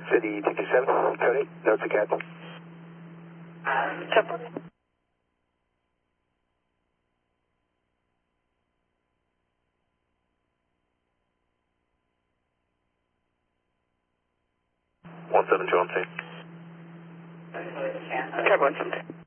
City 227, code 8, notes to captain. Check. 17 John 2. Check 117.